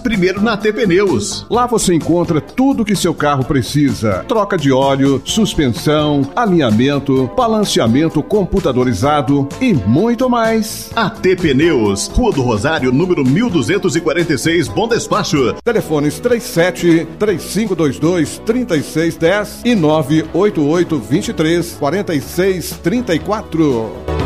primeiro na AT Pneus. Lá você encontra tudo que seu carro precisa: troca de óleo, suspensão, alinhamento, balanceamento computadorizado e muito mais. AT Pneus, Rua do Rosário, número 1246, Bom Despacho. Telefones 37-3522-3610 e 988-23-4634.